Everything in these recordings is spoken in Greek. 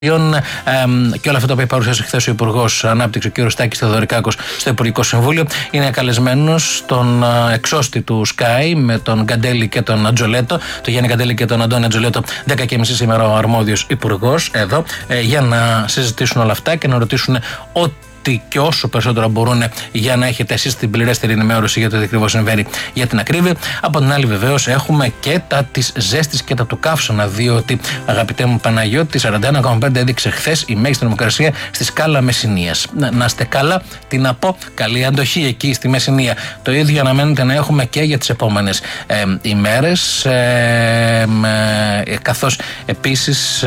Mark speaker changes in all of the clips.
Speaker 1: Και όλα αυτά που παρουσίασε χθες ο Υπουργός Ανάπτυξης, ο κ. Στάκης Θεοδωρικάκος, στο Υπουργικό Συμβούλιο. Είναι καλεσμένος στον εξώστη του Sky με τον Καντέλη και τον Ατζολέτο, τον Γιάννη Καντέλη και τον Αντώνη Ατζολέτο, 10:30 σήμερα ο αρμόδιος Υπουργός εδώ, για να συζητήσουν όλα αυτά και να ρωτήσουν ό,τι και όσο περισσότερο μπορούν για να έχετε εσείς την πληρέστερη ενημέρωση για το τι ακριβώς συμβαίνει για την ακρίβεια. Από την άλλη, βεβαίως, έχουμε και τα της ζέστης και τα του καύσωνα, διότι, αγαπητέ μου Παναγιώτη, 41,5 έδειξε χθες η μέγιστη θερμοκρασία στη σκάλα Μεσσηνίας. Να είστε καλά, τι να πω, καλή αντοχή εκεί στη Μεσσηνία. Το ίδιο αναμένεται να έχουμε και για τις επόμενες ημέρες, καθώς επίσης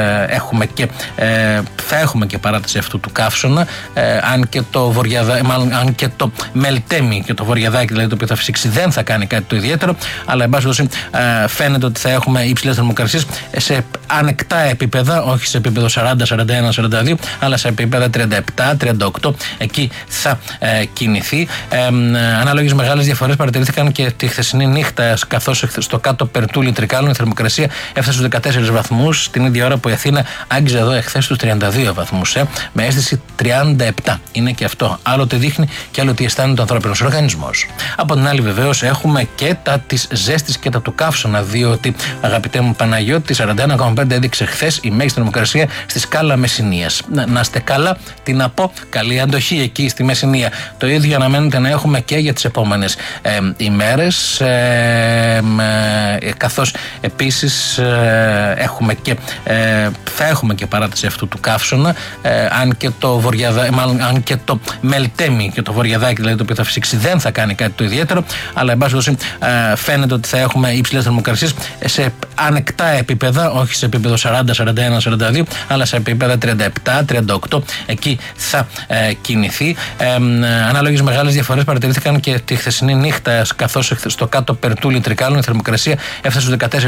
Speaker 1: θα έχουμε και παράταση αυτού του καύσωνα. Αν και το Μελτέμι και το Βορειαδάκι, δηλαδή το οποίο θα φυσήξει, δεν θα κάνει κάτι το ιδιαίτερο, αλλά εν πάση περιπτώσει φαίνεται ότι θα έχουμε υψηλές θερμοκρασίες σε ανεκτά επίπεδα, όχι σε επίπεδο 40, 41, 42, αλλά σε επίπεδα 37, 38, εκεί θα κινηθεί. Ανάλογες μεγάλες διαφορές παρατηρήθηκαν και τη χθεσινή νύχτα, καθώς στο κάτω Περτούλη Τρικάλων η θερμοκρασία έφτασε στους 14 βαθμούς, την ίδια ώρα που η Αθήνα άγγιζε εδώ εχθές στους 32 βαθμούς, με αίσθηση 37. Είναι και αυτό. Άλλοτε δείχνει και άλλοτε αισθάνεται ο ανθρώπινος οργανισμός. Από την άλλη, βεβαίως, έχουμε και τα της ζέστης και τα του καύσωνα, διότι, αγαπητέ μου Παναγιώτη, 41,5 έδειξε χθες η μέγιστη θερμοκρασία στη σκάλα Μεσσηνίας. Να είστε καλά, τι να πω, καλή αντοχή εκεί στη Μεσσηνία. Το ίδιο αναμένεται να έχουμε και για τις επόμενες ημέρες, καθώς επίσης θα έχουμε και παράταση αυτού του καύσωνα, αν και το Μελτέμι και το Βορειαδάκι, δηλαδή το οποίο θα φυσήξει, δεν θα κάνει κάτι το ιδιαίτερο, αλλά εν πάση περιπτώσει φαίνεται ότι θα έχουμε υψηλές θερμοκρασίες σε ανεκτά επίπεδα, όχι σε επίπεδο 40, 41, 42, αλλά σε επίπεδα 37, 38, εκεί θα κινηθεί. Ανάλογες μεγάλες διαφορές παρατηρήθηκαν και τη χθεσινή νύχτα, καθώς στο κάτω Περτούλη Τρικάλων η θερμοκρασία έφτασε στους 14